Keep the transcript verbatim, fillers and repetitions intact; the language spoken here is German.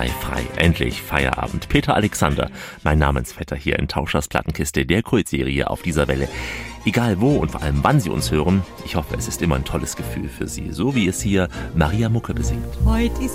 sei frei. Endlich Feierabend. Peter Alexander, mein Namensvetter hier in Tauschers Plattenkiste, der Kultserie auf dieser Welle. Egal wo und vor allem wann Sie uns hören, ich hoffe, es ist immer ein tolles Gefühl für Sie, so wie es hier Maria Mucke besingt. Heute ist